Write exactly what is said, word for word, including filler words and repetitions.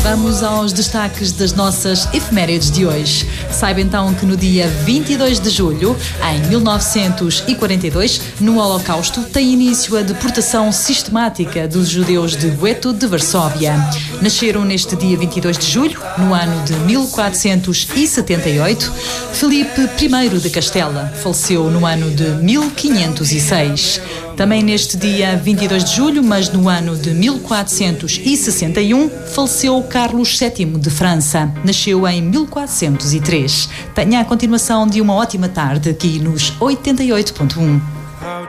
Vamos aos destaques das nossas efemérides de hoje. Saiba então que no dia vinte e dois de julho, em mil novecentos e quarenta e dois, no Holocausto, tem início a deportação sistemática dos judeus de Gueto de Varsóvia. Nasceram neste dia vinte e dois de julho, no ano de mil quatrocentos e setenta e oito, Filipe I de Castela. Faleceu no ano de mil quinhentos e seis. Também neste dia vinte e dois de julho, mas no ano de mil quatrocentos e sessenta e um, faleceu Carlos sétimo de França. Nasceu em mil quatrocentos e três. Tenha a continuação de uma ótima tarde aqui nos oitenta e oito ponto um.